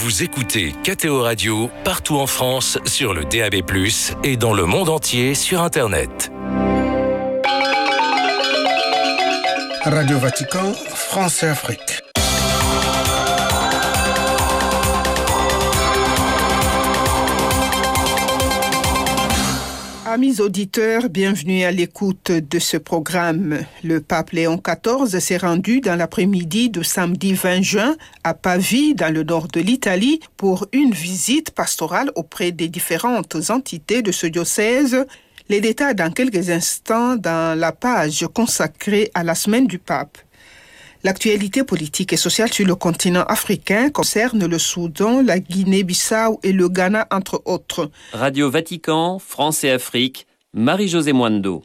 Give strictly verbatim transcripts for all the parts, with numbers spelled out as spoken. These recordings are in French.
Vous écoutez K T O Radio partout en France sur le D A B plus, et dans le monde entier sur Internet. Radio Vatican, France et Afrique. Amis auditeurs, bienvenue à l'écoute de ce programme. Le pape Léon quatorze s'est rendu dans l'après-midi de samedi vingt juin à Pavie, dans le nord de l'Italie, pour une visite pastorale auprès des différentes entités de ce diocèse. Les détails dans quelques instants dans la page consacrée à la semaine du pape. L'actualité politique et sociale sur le continent africain concerne le Soudan, la Guinée-Bissau et le Ghana, entre autres. Radio Vatican, France et Afrique, Marie-Josée Mwando.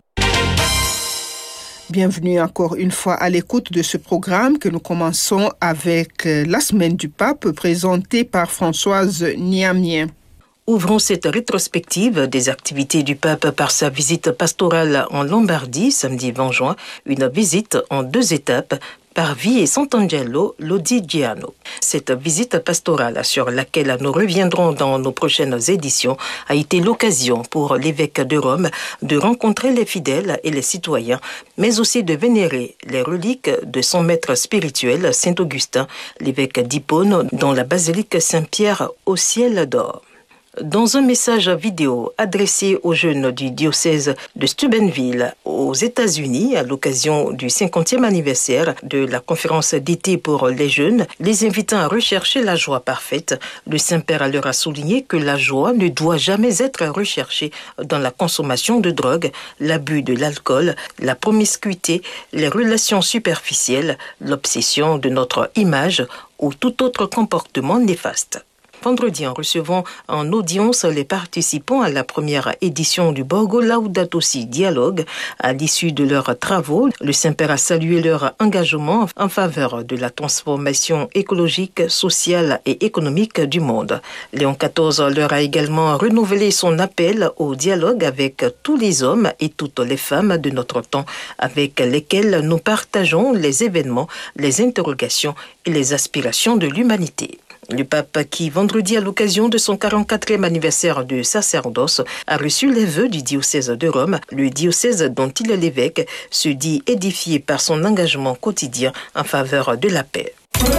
Bienvenue encore une fois à l'écoute de ce programme que nous commençons avec la semaine du pape présentée par Françoise Niamien. Ouvrons cette rétrospective des activités du pape par sa visite pastorale en Lombardie, samedi vingt juin, une visite en deux étapes, Parvis et Sant'Angelo Lodigiano. Cette visite pastorale, sur laquelle nous reviendrons dans nos prochaines éditions, a été l'occasion pour l'évêque de Rome de rencontrer les fidèles et les citoyens, mais aussi de vénérer les reliques de son maître spirituel, Saint Augustin, l'évêque d'Hippone, dans la basilique Saint-Pierre au ciel d'or. Dans un message vidéo adressé aux jeunes du diocèse de Steubenville aux États-Unis à l'occasion du cinquantième anniversaire de la conférence d'été pour les jeunes, les invitant à rechercher la joie parfaite, le Saint-Père leur a souligné que la joie ne doit jamais être recherchée dans la consommation de drogue, l'abus de l'alcool, la promiscuité, les relations superficielles, l'obsession de notre image ou tout autre comportement néfaste. Vendredi, en recevant en audience les participants à la première édition du Borgo Laudato Si Dialogue, à l'issue de leurs travaux, le Saint-Père a salué leur engagement en faveur de la transformation écologique, sociale et économique du monde. Léon quatorze leur a également renouvelé son appel au dialogue avec tous les hommes et toutes les femmes de notre temps, avec lesquels nous partageons les événements, les interrogations et les aspirations de l'humanité. Le pape, qui vendredi à l'occasion de son quarante-quatrième anniversaire de sacerdoce, a reçu les vœux du diocèse de Rome, le diocèse dont il est l'évêque, se dit édifié par son engagement quotidien en faveur de la paix.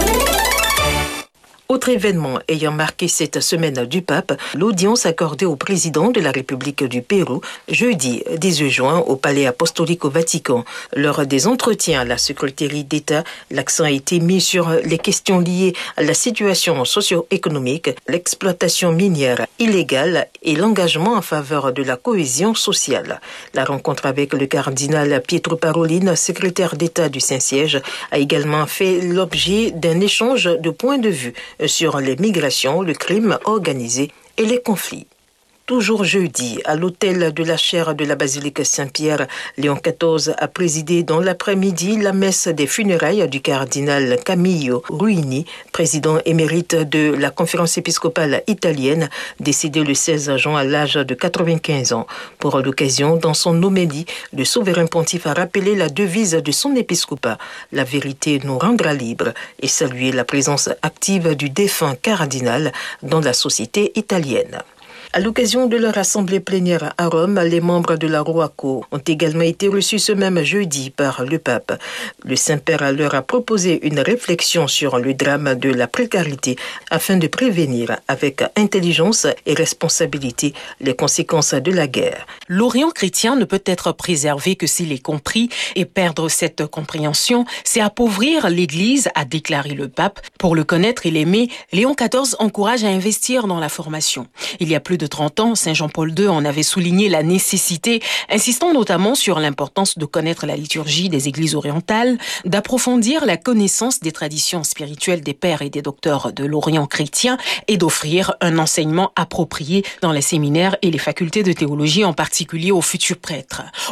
Autre événement ayant marqué cette semaine du pape, l'audience accordée au président de la République du Pérou, jeudi dix-huit juin au Palais apostolique au Vatican. Lors des entretiens à la secrétaire d'État, l'accent a été mis sur les questions liées à la situation socio-économique, l'exploitation minière illégale et l'engagement en faveur de la cohésion sociale. La rencontre avec le cardinal Pietro Parolin, secrétaire d'État du Saint-Siège, a également fait l'objet d'un échange de points de vue sur les migrations, le crime organisé et les conflits. Toujours jeudi, à l'hôtel de la chaire de la basilique Saint-Pierre, Léon quatorze a présidé dans l'après-midi la messe des funérailles du cardinal Camillo Ruini, président émérite de la conférence épiscopale italienne, décédé le seize juin à l'âge de quatre-vingt-quinze ans. Pour l'occasion, dans son homélie, le souverain pontife a rappelé la devise de son épiscopat, « La vérité nous rendra libres » et salué la présence active du défunt cardinal dans la société italienne. À l'occasion de leur assemblée plénière à Rome, les membres de la ROACO ont également été reçus ce même jeudi par le pape. Le Saint-Père leur a proposé une réflexion sur le drame de la précarité afin de prévenir avec intelligence et responsabilité les conséquences de la guerre. L'Orient chrétien ne peut être préservé que s'il est compris, et perdre cette compréhension, c'est appauvrir l'Église, a déclaré le pape. Pour le connaître et l'aimer, Léon quatorze encourage à investir dans la formation. Il y a plus de trente ans, Saint Jean-Paul deux en avait souligné la nécessité, insistant notamment sur l'importance de connaître la liturgie des églises orientales, d'approfondir la connaissance des traditions spirituelles des pères et des docteurs de l'Orient chrétien et d'offrir un enseignement approprié dans les séminaires et les facultés de théologie, en particulier aux futurs prêtres.